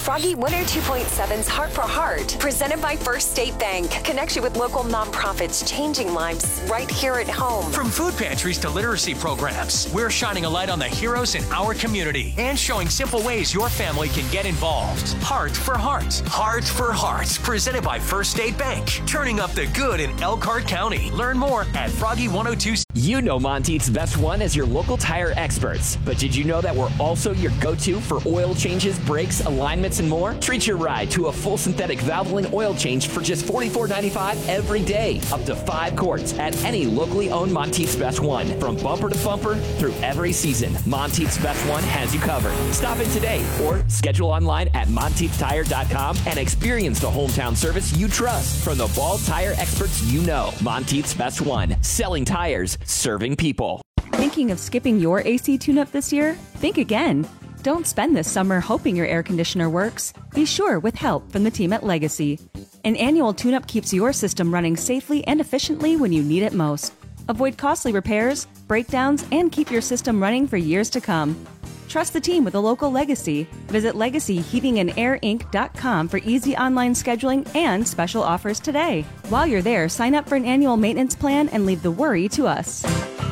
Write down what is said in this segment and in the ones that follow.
Froggy 102.7's Heart for Heart, presented by First State Bank. Connection with local nonprofits, changing lives right here at home. From food pantries to literacy programs, we're shining a light on the heroes in our community and showing simple ways your family can get involved. Heart for Heart. Heart for Heart, presented by First State Bank. Turning up the good in Elkhart County. Learn more at Froggy 102. You know Monteith's Best One as your local tire experts. But did you know that we're also your go-to for oil changes, brakes, alignments, and more? Treat your ride to a full synthetic Valvoline oil change for just $44.95 every day. Up to 5 quarts at any locally owned Monteith's Best One. From bumper to bumper through every season, Monteith's Best One has you covered. Stop in today or schedule online at MonteithTire.com and experience the hometown service you trust from the Ball tire experts you know. Monteith's Best One. Selling tires, serving people. Thinking of skipping your AC tune-up this year? Think again. Don't spend this summer hoping your air conditioner works. Be sure with help from the team at Legacy. An annual tune-up keeps your system running safely and efficiently when you need it most. Avoid costly repairs, breakdowns, and keep your system running for years to come. Trust the team with a local Legacy. Visit LegacyHeatingandAirInc.com for easy online scheduling and special offers today. While you're there, sign up for an annual maintenance plan and leave the worry to us.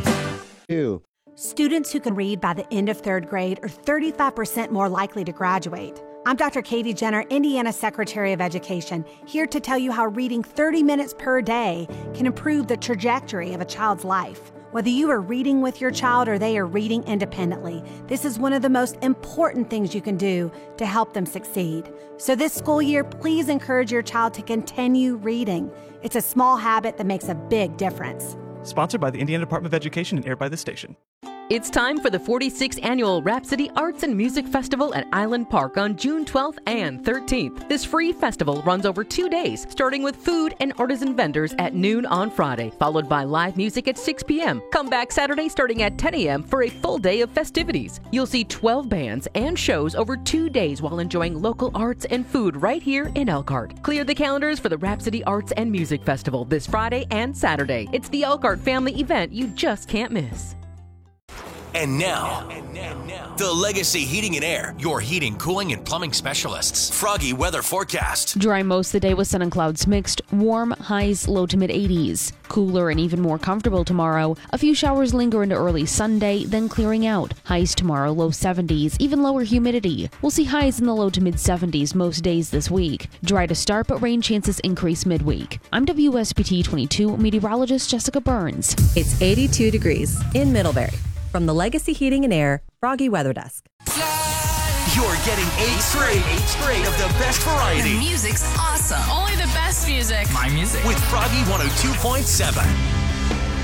Students who can read by the end of 3rd grade are 35% more likely to graduate. I'm Dr. Katie Jenner, Indiana Secretary of Education, here to tell you how reading 30 minutes per day can improve the trajectory of a child's life. Whether you are reading with your child or they are reading independently, this is one of the most important things you can do to help them succeed. So this school year, please encourage your child to continue reading. It's a small habit that makes a big difference. Sponsored by the Indiana Department of Education and aired by the station. It's time for the 46th Annual Rhapsody Arts and Music Festival at Island Park on June 12th and 13th. This free festival runs over 2 days, starting with food and artisan vendors at noon on Friday, followed by live music at 6 p.m. Come back Saturday starting at 10 a.m. for a full day of festivities. You'll see 12 bands and shows over 2 days while enjoying local arts and food right here in Elkhart. Clear the calendars for the Rhapsody Arts and Music Festival this Friday and Saturday. It's the Elkhart family event you just can't miss. And now, the Legacy Heating and Air, your heating, cooling, and plumbing specialists. Froggy weather forecast. Dry most of the day with sun and clouds mixed. Warm, highs low to mid 80s. Cooler and even more comfortable tomorrow. A few showers linger into early Sunday, then clearing out. Highs tomorrow low 70s, even lower humidity. We'll see highs in the low to mid 70s most days this week. Dry to start, but rain chances increase midweek. I'm WSBT 22 meteorologist Jessica Burns. It's 82 degrees in Middlebury. From the Legacy Heating and Air Froggy Weather Desk. You're getting 8 straight of the best variety. The music's awesome. Only the best music. My music. With Froggy 102.7.